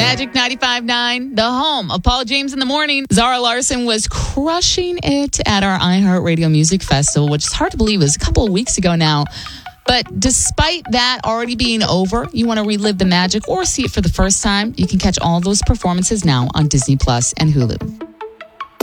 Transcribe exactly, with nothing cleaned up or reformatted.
Magic ninety-five point nine, the home of Paul James in the Morning. Zara Larsson was crushing it at our iHeartRadio Music Festival, which is hard to believe was a couple of weeks ago now. But despite that already being over, you want to relive the magic or see it for the first time, you can catch all those performances now on Disney Plus and Hulu.